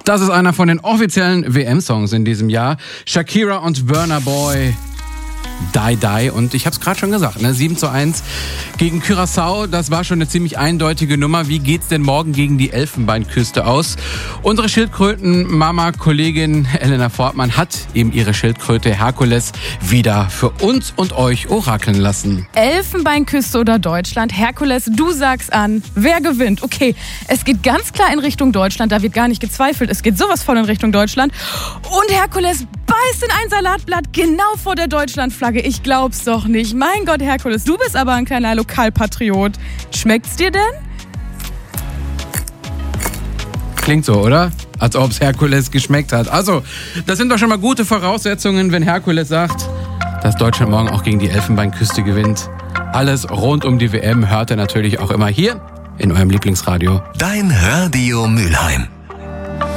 Das ist einer von den offiziellen WM-Songs in diesem Jahr. Shakira und Burna Boy. Die Die. Und ich habe es gerade schon gesagt, 7:1 gegen Curaçao. Das war schon eine ziemlich eindeutige Nummer. Wie geht's denn morgen gegen die Elfenbeinküste aus? Unsere Schildkröten-Mama-Kollegin Elena Fortmann hat eben ihre Schildkröte Herkules wieder für uns und euch orakeln lassen. Elfenbeinküste oder Deutschland? Herkules, du sagst an. Wer gewinnt? Okay, es geht ganz klar in Richtung Deutschland. Da wird gar nicht gezweifelt. Es geht sowas von in Richtung Deutschland. Und Herkules beißt in ein Salatblatt genau vor der Deutschlandflagge. Ich glaub's doch nicht. Mein Gott, Herkules, du bist aber ein kleiner Lokalpatriot. Schmeckt's dir denn? Klingt so, oder? Als ob es Herkules geschmeckt hat. Also, das sind doch schon mal gute Voraussetzungen, wenn Herkules sagt, dass Deutschland morgen auch gegen die Elfenbeinküste gewinnt. Alles rund um die WM hört ihr natürlich auch immer hier in eurem Lieblingsradio. Dein Radio Mülheim.